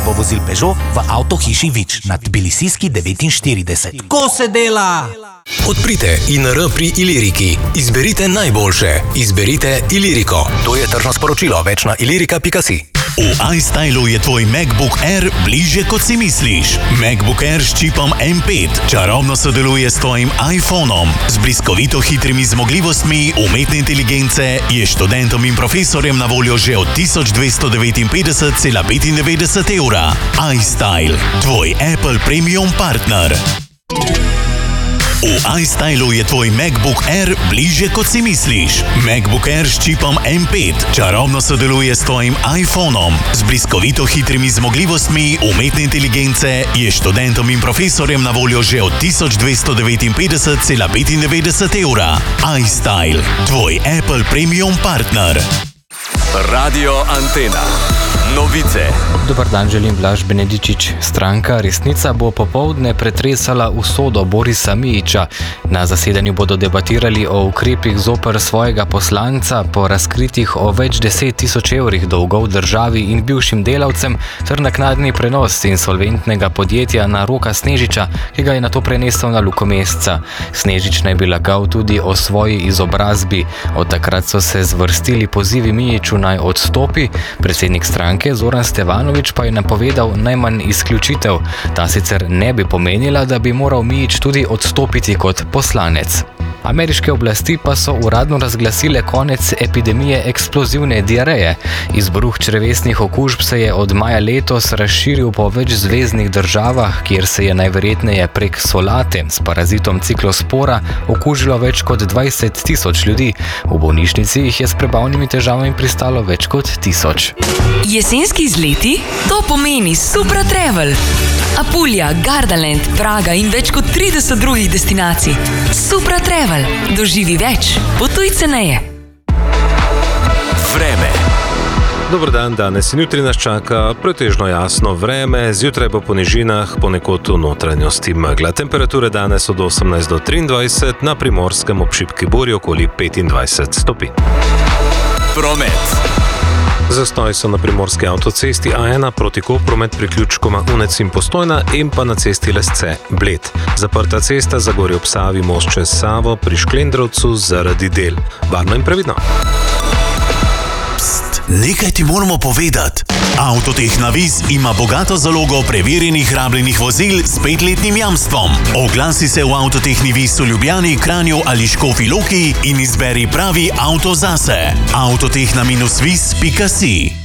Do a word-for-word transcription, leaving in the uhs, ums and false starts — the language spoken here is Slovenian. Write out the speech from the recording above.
bo vozil Peugeot v avtohiši Vič na Tbilisijski devetinštirideset. Ko se dela? Odprite I N R pri Iliriki. Izberite najboljše. Izberite Iliriko. To je tržno sporočilo. Več na ilirika pika si. V iStylu je tvoj MacBook Air bližje, kot si misliš. MacBook Air s čipom M pet čarobno sodeluje s tvojim iPhonom. Z bliskovito hitrimi zmogljivostmi umetne inteligence je študentom in profesorjem na voljo že od tisoč dvesto devetinpetdeset cela petindevetdeset evra. iStyle, tvoj Apple Premium partner. V iStylu je tvoj MacBook Air bližje, kot si misliš. MacBook Air s čipom M pet čarobno sodeluje s tvojim iPhonom. Z bliskovito hitrimi zmogljivostmi umetne inteligence je študentom in profesorjem na voljo že od tisoč dvesto devetinpetdeset cela petindevetdeset evra. iStyle, tvoj Apple Premium partner. Radio Antena. Novice. Dobar dan, želim Blaž Benedičič. Stranka Resnica bo popoldne pretresala usodo Borisa Mijića. Na zasedanju bodo debatirali o ukrepih zoper svojega poslanca po razkritih o več deset tisoč evrih dolgov državi in bivšim delavcem ter naknadni prenos insolventnega podjetja na Roka Snežiča, ki ga je nato prenesel na Luko Mesca. Snežič naj bi lagal tudi o svoji izobrazbi. Od takrat so se zvrstili pozivi Mijiću naj odstopi. Predsednik stranke Zoran Stevanović pa je napovedal najmanj izključitev. Ta sicer ne bi pomenila, da bi moral Mijić tudi odstopiti kot poslanec. Ameriške oblasti pa so uradno razglasile konec epidemije eksplozivne diareje. Izbruh črevesnih okužb se je od maja letos razširil po več zveznih državah, kjer se je najverjetneje prek solate s parazitom ciklospora okužilo več kot dvajset tisoč ljudi. V bolnišnici jih je s prebavnimi težavami pristalo več kot tisoč. Jesenski izleti? To pomeni Supra Travel. Apulja, Gardaland, Praga in več kot trideset drugih destinacij. Supra Travel. Doživi več. Potuj ceneje. Vreme. Dobar dan, danes in jutri nas čaka pretežno jasno vreme, zjutraj bo po nižinah ponekod v notranjosti megla. Temperature danes od osemnajst do triindvajset, na Primorskem ob šibki burji okoli petindvajset stopinj. Promet. Zastoj so na primorski avtocesti A ena proti Kopru med priključkoma Unec in Postojna in pa na cesti Lesce Bled. Zaprta cesta za Gorje ob Savi, most čez Savo pri Šklendrovcu zaradi del. Varno in previdno. Pst, nekaj ti moramo povedati. Avtoteh Navis ima bogato zalogo preverjenih rabljenih vozil s petletnim jamstvom. Oglasi se v Avtoteh Navis v Ljubljani, Kranju ali Škofji Loki in izberi pravi avto zase. avtoteh na minus vis pika si